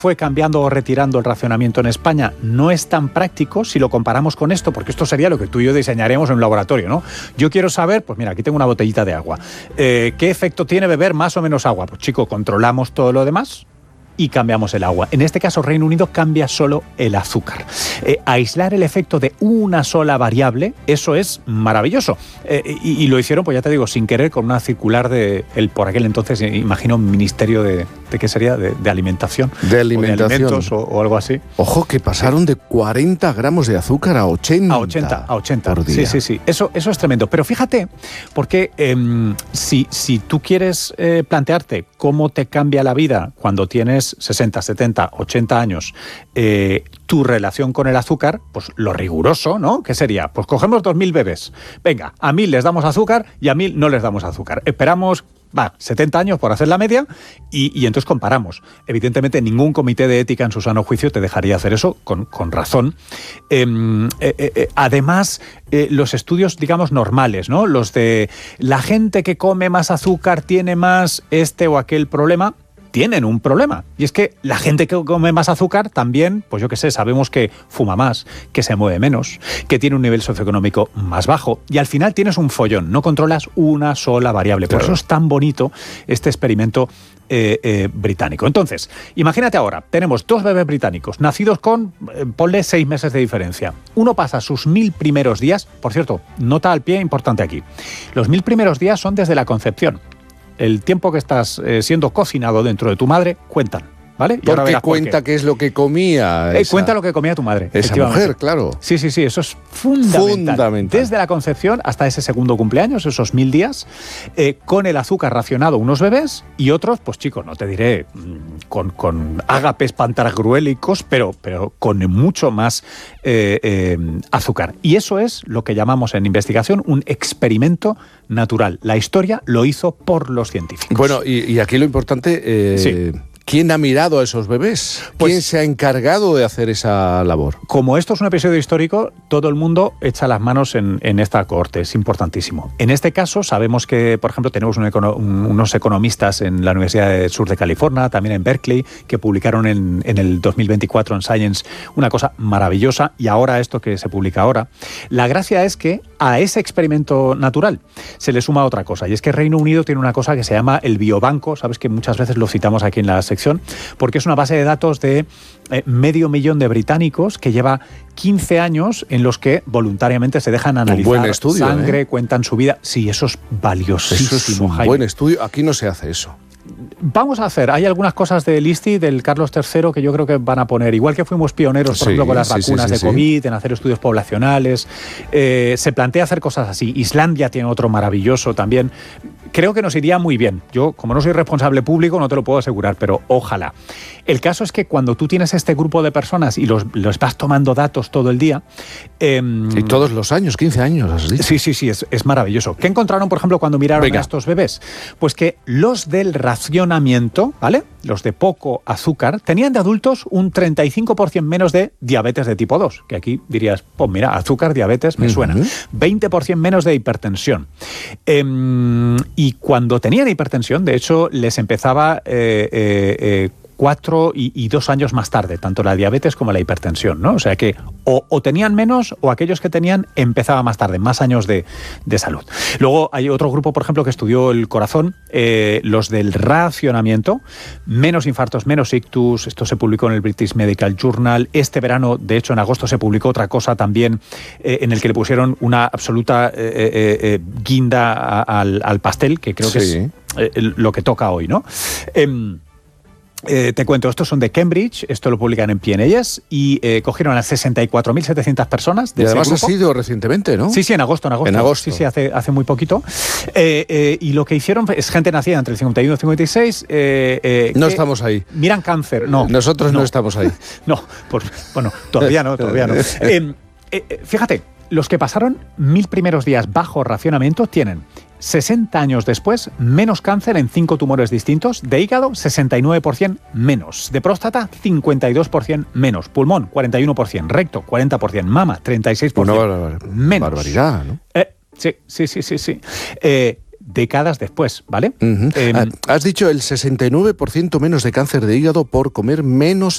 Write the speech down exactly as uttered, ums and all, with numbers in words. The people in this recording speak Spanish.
fue cambiando o retirando el racionamiento en España no es tan práctico si lo comparamos con esto, porque esto sería lo que tú y yo diseñaremos en un laboratorio, ¿no? Yo quiero saber, pues mira, aquí tengo una botellita de agua. Eh, ¿Qué efecto tiene beber más o menos agua? Pues chico, controlamos todo lo demás y cambiamos el agua. En este caso, Reino Unido cambia solo el azúcar. Eh, aislar el efecto de una sola variable, eso es maravilloso. Eh, y, y lo hicieron, pues ya te digo, sin querer, con una circular de, el, por aquel entonces, imagino, Ministerio de, ¿de qué sería? De, de Alimentación. De Alimentación. O de alimentos o, o algo así. Ojo, que pasaron de cuarenta gramos de azúcar a ochenta. A ochenta, a ochenta. Por día. Sí, sí, sí. Eso, eso es tremendo. Pero fíjate, porque eh, si, si tú quieres eh, plantearte cómo te cambia la vida cuando tienes sesenta, setenta, ochenta años, eh, tu relación con el azúcar, pues lo riguroso, ¿no? ¿Qué sería? Pues cogemos dos mil bebés. Venga, a mil les damos azúcar y a mil no les damos azúcar. Esperamos, va, setenta años por hacer la media y, y entonces comparamos. Evidentemente, ningún comité de ética en su sano juicio te dejaría hacer eso, con, con razón. Eh, eh, eh, además, eh, los estudios, digamos, normales, ¿no? Los de la gente que come más azúcar tiene más este o aquel problema, tienen un problema. Y es que la gente que come más azúcar también, pues yo qué sé, sabemos que fuma más, que se mueve menos, que tiene un nivel socioeconómico más bajo. Y al final tienes un follón, no controlas una sola variable. Por Claro. eso es tan bonito este experimento eh, eh, británico. Entonces, imagínate ahora, tenemos dos bebés británicos, nacidos con, eh, ponle seis meses de diferencia. Uno pasa sus mil primeros días, por cierto, nota al pie importante aquí. Los mil primeros días son desde la concepción. El tiempo que estás eh, siendo cocinado dentro de tu madre, cuentan, ¿vale? Y ahora Porque verás por cuenta qué. qué es lo que comía Eh, esa, cuenta lo que comía tu madre. esa efectivamente. mujer, claro. Sí, sí, sí, eso es fundamental. Fundamental. Desde la concepción hasta ese segundo cumpleaños, esos mil días, eh, con el azúcar racionado unos bebés y otros, pues chicos, no te diré mm, con, con ágapes pantagruélicos, pero, pero con mucho más eh, eh, azúcar. Y eso es lo que llamamos en investigación un experimento natural. La historia lo hizo por los científicos. Bueno, y, y aquí lo importante, eh, Sí. ¿quién ha mirado a esos bebés? Pues- ¿Quién se ha encargado de hacer esa labor? Como esto es un episodio histórico, todo el mundo echa las manos en, en esta cohorte, es importantísimo. En este caso, sabemos que, por ejemplo, tenemos un econo- un- unos economistas en la Universidad del Sur de California, también en Berkeley, que publicaron en, en el dos mil veinticuatro en Science una cosa maravillosa, y ahora esto que se publica ahora. La gracia es que a ese experimento natural se le suma otra cosa, y es que Reino Unido tiene una cosa que se llama el biobanco, sabes que muchas veces lo citamos aquí en la sección, porque es una base de datos de eh, medio millón de británicos que lleva quince años en los que voluntariamente se dejan analizar buen estudio, sangre, ¿eh? cuentan su vida. Sí, eso es valiosísimo, Eso es un Jaime. buen estudio. Aquí no se hace eso. Vamos a hacer, hay algunas cosas del I S T I, del Carlos tercero, que yo creo que van a poner, igual que fuimos pioneros, por Sí, ejemplo, con las sí, sí, vacunas sí, de sí. COVID, en hacer estudios poblacionales, eh, se plantea hacer cosas así. Islandia tiene otro maravilloso también. Creo que nos iría muy bien. Yo, como no soy responsable público, no te lo puedo asegurar, pero ojalá. El caso es que cuando tú tienes este grupo de personas y los, los vas tomando datos todo el día... Eh, Y todos los años, quince años, has dicho. Sí, sí, sí, es, es maravilloso. ¿Qué encontraron, por ejemplo, cuando miraron Venga. a estos bebés? Pues que los del racionamiento, ¿vale? Los de poco azúcar, tenían de adultos un treinta y cinco por ciento menos de diabetes de tipo dos, que aquí dirías, pues mira, azúcar, diabetes, me Ujú. suena. veinte por ciento menos de hipertensión. Em, y cuando tenían hipertensión, de hecho, les empezaba... Eh, eh, eh, cuatro y, y dos años más tarde, tanto la diabetes como la hipertensión, ¿no? O sea que o, o tenían menos o aquellos que tenían empezaba más tarde, más años de, de salud. Luego hay otro grupo, por ejemplo, que estudió el corazón, eh, los del racionamiento, menos infartos, menos ictus, esto se publicó en el British Medical Journal. Este verano, de hecho en agosto, se publicó otra cosa también eh, en el que le pusieron una absoluta eh, eh, eh, guinda a, al, al pastel, que creo que Sí. es eh, lo que toca hoy, ¿no? Eh, Eh, te cuento, estos son de Cambridge, esto lo publican en P N A S y eh, cogieron a sesenta y cuatro mil setecientos personas de Y ese además ha grupo. sido recientemente, ¿no? Sí, sí, en agosto, en agosto. En agosto. Sí, sí, hace, hace muy poquito. Eh, eh, y lo que hicieron es gente nacida entre el cincuenta y uno y cincuenta y seis. Eh, eh, No que estamos ahí. Miran cáncer, no. Nosotros no, estamos ahí. No, pues, bueno, todavía no, todavía no. Eh, eh, fíjate, los que pasaron mil primeros días bajo racionamiento tienen sesenta años después menos cáncer en cinco tumores distintos, de hígado sesenta y nueve por ciento menos, de próstata cincuenta y dos por ciento menos, pulmón cuarenta y uno por ciento, recto cuarenta por ciento, mama treinta y seis por ciento Una bar- menos. barbaridad, ¿no? Eh, sí, sí, sí, sí, sí. Eh, décadas después, ¿vale? Ujú. Eh, Ah, Has dicho el sesenta y nueve por ciento menos de cáncer de hígado por comer menos